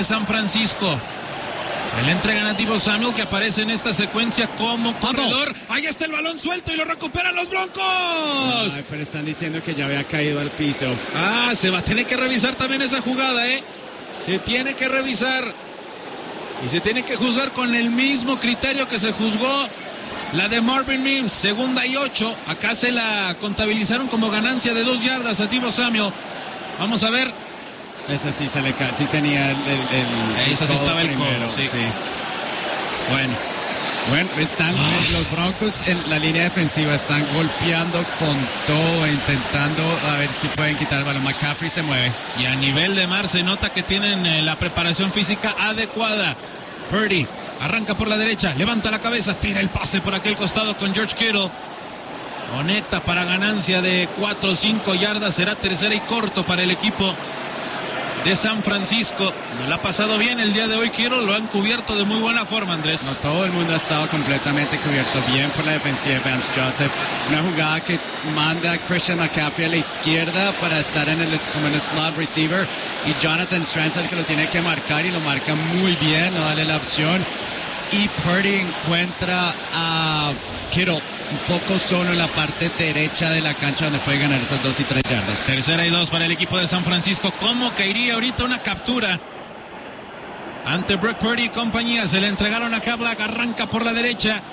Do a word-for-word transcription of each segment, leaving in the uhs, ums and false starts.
San Francisco. Se le entregan a Deebo Samuel, que aparece en esta secuencia como corredor. Ahí está el balón suelto y lo recuperan los Broncos. Ay, pero están diciendo que ya había caído al piso. Ah, se va a tener que revisar también esa jugada, ¿eh? Se tiene que revisar. Y se tiene que juzgar con el mismo criterio que se juzgó la de Marvin Mims. Segunda y ocho. Acá se la contabilizaron como ganancia de dos yardas a Deebo Samuel. Vamos a ver. Esa sí se le ca- sí tenía el, el, el Esa sí estaba el primero, codo, sí. sí. Bueno. Bueno, están Ah. los Broncos en la línea defensiva, están golpeando con todo, intentando a ver si pueden quitar el balón. McCaffrey se mueve. Y a nivel de mar se nota que tienen eh, la preparación física adecuada. Purdy arranca por la derecha, levanta la cabeza, tira el pase por aquel costado con George Kittle. Conecta para ganancia de cuatro o cinco yardas. Será tercera y corto para el equipo de San Francisco. No la ha pasado bien el día de hoy, Kittle. Lo han cubierto de muy buena forma, Andrés. No, todo el mundo ha estado completamente cubierto bien por la defensiva de Vance Joseph. Una jugada que manda a Christian McCaffrey a la izquierda para estar en el, como en el slot receiver. Y Jonathan Stranson que lo tiene que marcar y lo marca muy bien, no dale la opción. Y Purdy encuentra a Kittle un poco solo en la parte derecha de la cancha donde puede ganar esas dos y tres yardas. Tercera y dos para el equipo de San Francisco. ¿Cómo caería ahorita una captura ante Brock Purdy y compañía? Se le entregaron acá. Black arranca por la derecha.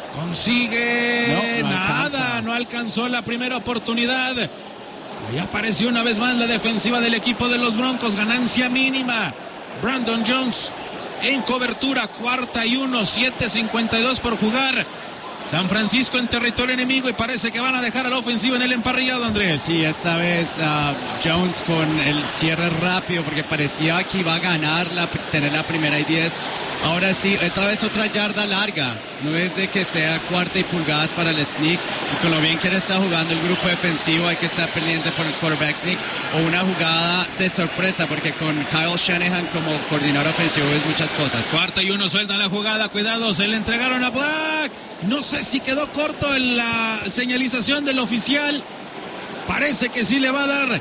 Consigue no, no nada. alcanza. No alcanzó la primera oportunidad. Ahí apareció una vez más la defensiva del equipo de los Broncos. Ganancia mínima. Brandon Jones en cobertura. Cuarta y uno. siete cincuenta y dos por jugar. San Francisco en territorio enemigo y parece que van a dejar a la ofensiva en el emparrillado, Andrés. Sí, esta vez uh, Jones con el cierre rápido porque parecía que iba a ganar, la, tener la primera y diez. Ahora sí, otra vez otra yarda larga. No es de que sea cuarta y pulgadas para el sneak. Y con lo bien que le está jugando el grupo defensivo, hay que estar pendiente por el quarterback sneak. O una jugada de sorpresa, porque con Kyle Shanahan como coordinador ofensivo es muchas cosas. Cuarta y uno, suelta la jugada. Cuidado, se le entregaron a Black. No sé si quedó corto en la señalización del oficial. Parece que sí le va a dar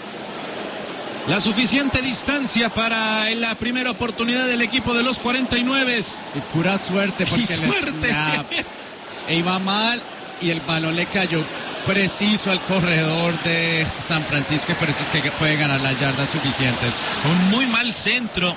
la suficiente distancia para la primera oportunidad del equipo de los cuarenta y nueve. Y pura suerte porque Y el suerte. snap iba mal y el balón le cayó preciso al corredor de San Francisco y por eso es que puede ganar las yardas suficientes. Fue un muy mal centro.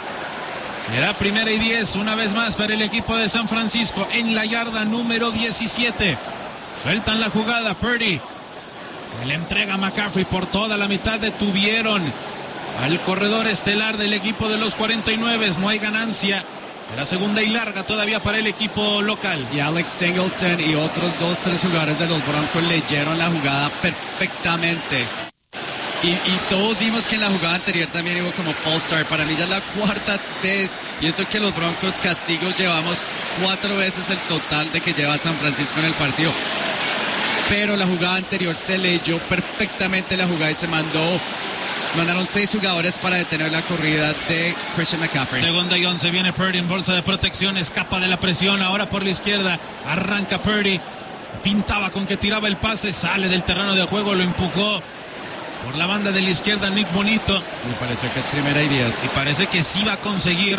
Será primera y diez una vez más para el equipo de San Francisco en la yarda número diecisiete. Sueltan la jugada, Purdy. Se le entrega a McCaffrey por toda la mitad. Detuvieron al corredor estelar del equipo de los cuarenta y nueve. No hay ganancia. Será segunda y larga todavía para el equipo local. Y Alex Singleton y otros dos, tres jugadores de los Broncos leyeron la jugada perfectamente. Y, y todos vimos que en la jugada anterior también hubo como false start. Para mí ya es la cuarta vez. Y eso que los Broncos castigos llevamos cuatro veces el total de que lleva San Francisco en el partido. Pero la jugada anterior se leyó perfectamente la jugada y se mandó. Mandaron seis jugadores para detener la corrida de Christian McCaffrey. Segunda y once, viene Purdy en bolsa de protección. Escapa de la presión. Ahora por la izquierda. Arranca Purdy. Pintaba con que tiraba el pase. Sale del terreno de juego. Lo empujó por la banda de la izquierda Nick Bonito. Me pareció que es primera y diez. Y parece que sí va a conseguir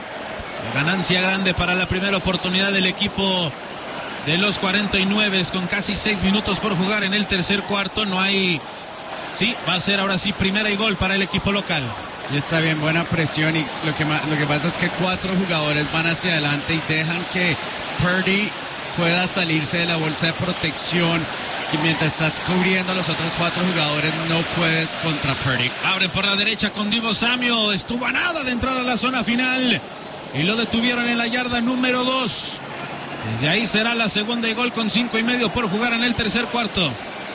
la ganancia grande para la primera oportunidad del equipo de los cuarenta y nueve con casi seis minutos por jugar en el tercer cuarto. No hay... Sí, va a ser ahora sí primera y gol para el equipo local. Y está bien, buena presión. Y lo que, lo que pasa es que cuatro jugadores van hacia adelante y dejan que Purdy pueda salirse de la bolsa de protección. Y mientras estás cubriendo a los otros cuatro jugadores, no puedes contra Purdy. Abren por la derecha con Deebo Samuel. Estuvo a nada de entrar a la zona final. Y lo detuvieron en la yarda número dos. Desde ahí será la segunda y gol con cinco y medio por jugar en el tercer cuarto.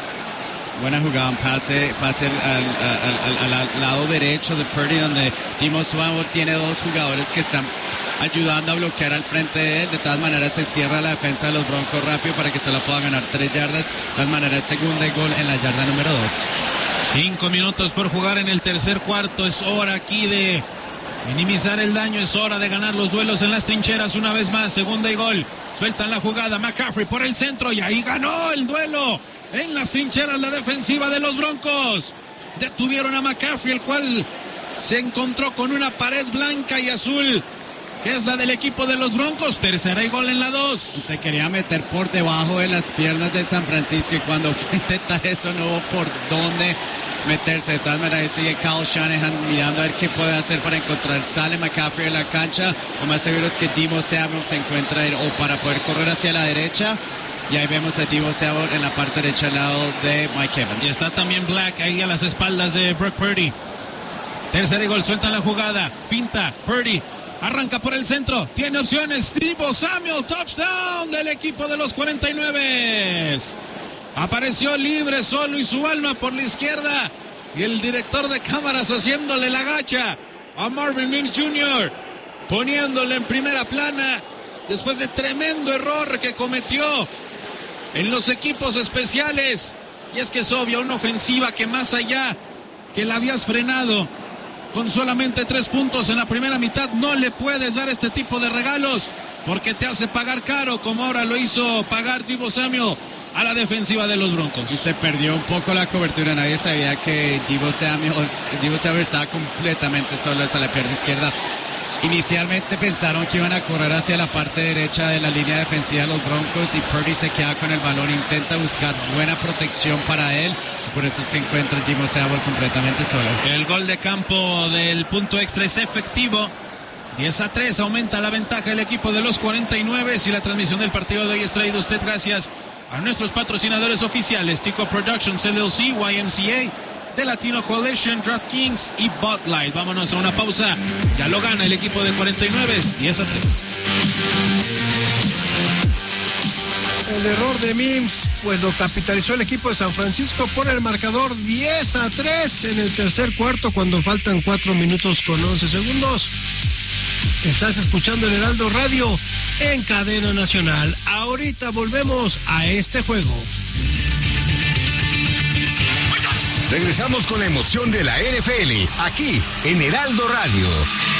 Buena jugada, un pase, pase al, al, al, al, al lado derecho de Purdy, donde Deebo Samuel tiene dos jugadores que están ayudando a bloquear al frente de él. De todas maneras se cierra la defensa de los Broncos rápido para que solo puedan ganar tres yardas. De todas maneras, segunda y gol en la yarda número dos. Cinco minutos por jugar en el tercer cuarto. Es hora aquí de minimizar el daño. Es hora de ganar los duelos en las trincheras una vez más. Segunda y gol. Sueltan la jugada. McCaffrey por el centro y ahí ganó el duelo. En las trincheras la defensiva de los Broncos. Detuvieron a McCaffrey, el cual se encontró con una pared blanca y azul, que es la del equipo de los Broncos. Tercera y gol en la dos. Se quería meter por debajo de las piernas de San Francisco y cuando fue a intentar eso no hubo por dónde meterse. De todas maneras sigue Kyle Shanahan mirando a ver qué puede hacer para encontrar. Sale McCaffrey en la cancha. Lo más seguro es que Deebo Samuel se encuentra él, o para poder correr hacia la derecha. Y ahí vemos a Deebo Samuel en la parte derecha al lado de Mike Evans. Y está también Black ahí a las espaldas de Brock Purdy. Tercera y gol, sueltan la jugada. Finta, Purdy. Arranca por el centro, tiene opciones, Deebo Samuel, touchdown del equipo de los cuarenta y nueve. Apareció libre, solo y su alma por la izquierda. Y el director de cámaras haciéndole la gacha a Marvin Mims junior, poniéndole en primera plana después de tremendo error que cometió en los equipos especiales. Y es que es obvio, una ofensiva que más allá que la habías frenado con solamente tres puntos en la primera mitad, no le puedes dar este tipo de regalos porque te hace pagar caro, como ahora lo hizo pagar Deebo Samuel a la defensiva de los Broncos. Y se perdió un poco la cobertura. Nadie sabía que Deebo Samuel, Deebo Samuel estaba completamente solo hacia la pierna izquierda. Inicialmente pensaron que iban a correr hacia la parte derecha de la línea defensiva de los Broncos y Purdy se queda con el balón, intenta buscar buena protección para él. Por eso es que encuentra Deebo Samuel completamente solo. El gol de campo del punto extra es efectivo. diez a tres, aumenta la ventaja del equipo de los cuarenta y nueve. Y la transmisión del partido de hoy es traída a usted gracias a nuestros patrocinadores oficiales: Tico Productions L L C, Y M C A, The Latino Coalition, DraftKings y Bud Light. Vámonos a una pausa. Ya lo gana el equipo de cuarenta y nueve, diez a tres. El error de Mims, pues lo capitalizó el equipo de San Francisco por el marcador diez a tres en el tercer cuarto, cuando faltan cuatro minutos con once segundos. Estás escuchando el Heraldo Radio en cadena nacional. Ahorita volvemos a este juego. Regresamos con la emoción de la N F L, aquí en Heraldo Radio.